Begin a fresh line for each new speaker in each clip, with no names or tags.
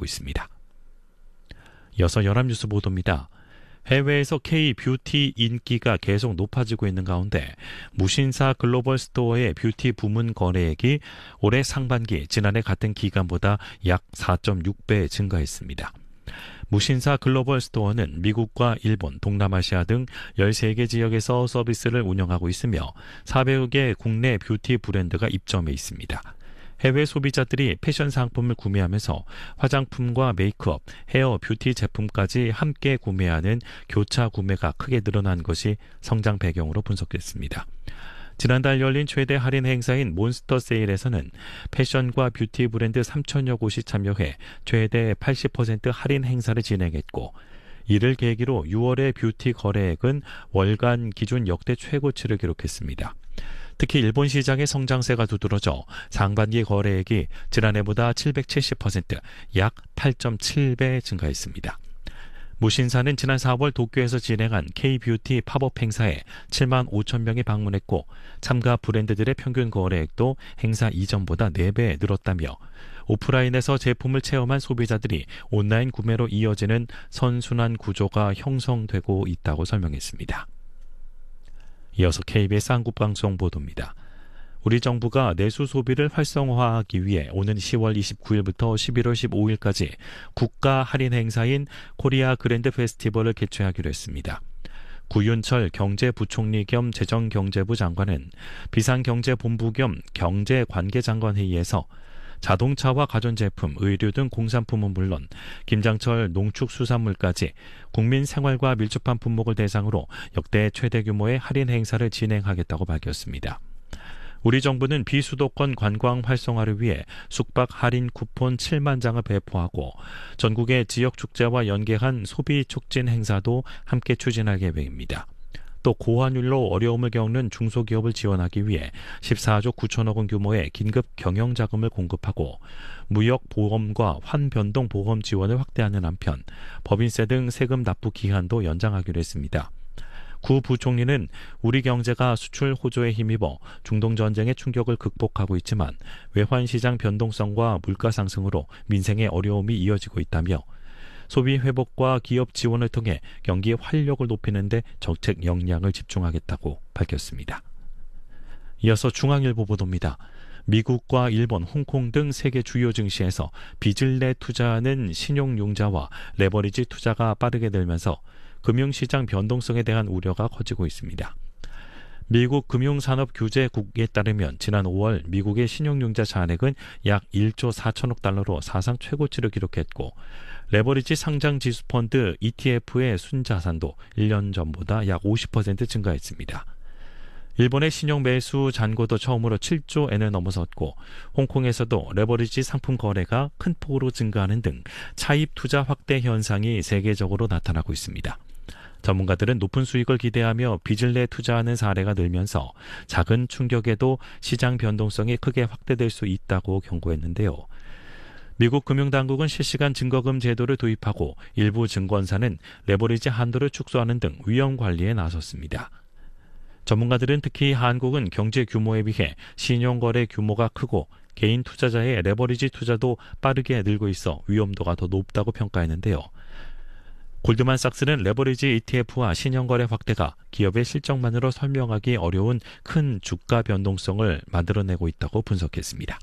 있습니다. 이어서 연합뉴스 보도입니다. 해외에서 K-뷰티 인기가 계속 높아지고 있는 가운데 무신사 글로벌 스토어의 뷰티 부문 거래액이 올해 상반기 지난해 같은 기간보다 약 4.6배 증가했습니다. 무신사 글로벌 스토어는 미국과 일본, 동남아시아 등 13개 지역에서 서비스를 운영하고 있으며 400여 개 국내 뷰티 브랜드가 입점해 있습니다. 해외 소비자들이 패션 상품을 구매하면서 화장품과 메이크업, 헤어, 뷰티 제품까지 함께 구매하는 교차 구매가 크게 늘어난 것이 성장 배경으로 분석됐습니다. 지난달 열린 최대 할인 행사인 몬스터 세일에서는 패션과 뷰티 브랜드 3천여 곳이 참여해 최대 80% 할인 행사를 진행했고, 이를 계기로 6월의 뷰티 거래액은 월간 기준 역대 최고치를 기록했습니다. 특히 일본 시장의 성장세가 두드러져 상반기 거래액이 지난해보다 770%, 약 8.7배 증가했습니다. 무신사는 지난 4월 도쿄에서 진행한 K-뷰티 팝업 행사에 7만 5천 명이 방문했고, 참가 브랜드들의 평균 거래액도 행사 이전보다 4배 늘었다며 오프라인에서 제품을 체험한 소비자들이 온라인 구매로 이어지는 선순환 구조가 형성되고 있다고 설명했습니다. 이어서 KBS 한국방송 보도입니다. 우리 정부가 내수 소비를 활성화하기 위해 오는 10월 29일부터 11월 15일까지 국가 할인 행사인 코리아 그랜드 페스티벌을 개최하기로 했습니다. 구윤철 경제부총리 겸 재정경제부 장관은 비상경제본부 겸 경제관계장관회의에서 자동차와 가전제품, 의류 등 공산품은 물론 김장철 농축수산물까지 국민 생활과 밀접한 품목을 대상으로 역대 최대 규모의 할인 행사를 진행하겠다고 밝혔습니다. 우리 정부는 비수도권 관광 활성화를 위해 숙박 할인 쿠폰 7만 장을 배포하고 전국의 지역축제와 연계한 소비 촉진 행사도 함께 추진할 계획입니다. 또 고환율로 어려움을 겪는 중소기업을 지원하기 위해 14조 9천억 원 규모의 긴급 경영자금을 공급하고 무역보험과 환변동보험 지원을 확대하는 한편 법인세 등 세금 납부 기한도 연장하기로 했습니다. 구 부총리는 우리 경제가 수출 호조에 힘입어 중동전쟁의 충격을 극복하고 있지만 외환시장 변동성과 물가 상승으로 민생의 어려움이 이어지고 있다며 소비 회복과 기업 지원을 통해 경기 활력을 높이는 데 정책 역량을 집중하겠다고 밝혔습니다. 이어서 중앙일보 보도입니다. 미국과 일본, 홍콩 등 세계 주요 증시에서 빚을 내 투자하는 신용융자와 레버리지 투자가 빠르게 늘면서 금융시장 변동성에 대한 우려가 커지고 있습니다. 미국 금융산업규제국에 따르면 지난 5월 미국의 신용융자 잔액은 약 1조 4천억 달러로 사상 최고치를 기록했고 레버리지 상장지수 펀드 ETF의 순자산도 1년 전보다 약 50% 증가했습니다. 일본의 신용 매수 잔고도 처음으로 7조 엔을 넘어섰고 홍콩에서도 레버리지 상품 거래가 큰 폭으로 증가하는 등 차입 투자 확대 현상이 세계적으로 나타나고 있습니다. 전문가들은 높은 수익을 기대하며 빚을 내 투자하는 사례가 늘면서 작은 충격에도 시장 변동성이 크게 확대될 수 있다고 경고했는데요. 미국 금융당국은 실시간 증거금 제도를 도입하고 일부 증권사는 레버리지 한도를 축소하는 등 위험 관리에 나섰습니다. 전문가들은 특히 한국은 경제 규모에 비해 신용거래 규모가 크고 개인 투자자의 레버리지 투자도 빠르게 늘고 있어 위험도가 더 높다고 평가했는데요. 골드만삭스는 레버리지 ETF와 신용거래 확대가 기업의 실적만으로 설명하기 어려운 큰 주가 변동성을 만들어내고 있다고 분석했습니다.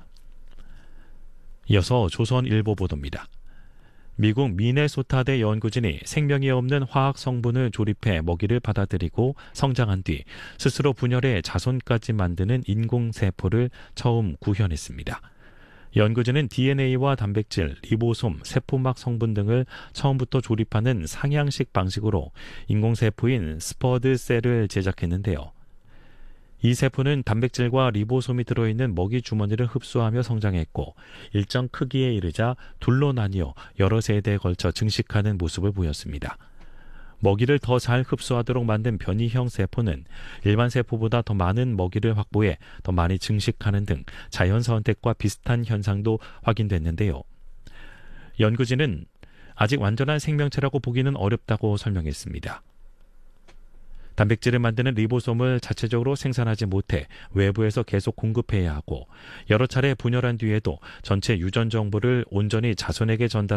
이어서 조선일보 보도입니다. 미국 미네소타대 연구진이 생명이 없는 화학 성분을 조립해 먹이를 받아들이고 성장한 뒤 스스로 분열해 자손까지 만드는 인공세포를 처음 구현했습니다. 연구진은 DNA와 단백질, 리보솜, 세포막 성분 등을 처음부터 조립하는 상향식 방식으로 인공세포인 스퍼드셀을 제작했는데요. 이 세포는 단백질과 리보솜이 들어있는 먹이 주머니를 흡수하며 성장했고 일정 크기에 이르자 둘로 나뉘어 여러 세대에 걸쳐 증식하는 모습을 보였습니다. 먹이를 더 잘 흡수하도록 만든 변이형 세포는 일반 세포보다 더 많은 먹이를 확보해 더 많이 증식하는 등 자연 선택과 비슷한 현상도 확인됐는데요. 연구진은 아직 완전한 생명체라고 보기는 어렵다고 설명했습니다. 단백질을 만드는 리보솜을 자체적으로 생산하지 못해 외부에서 계속 공급해야 하고 여러 차례 분열한 뒤에도 전체 유전 정보를 온전히 자손에게 전달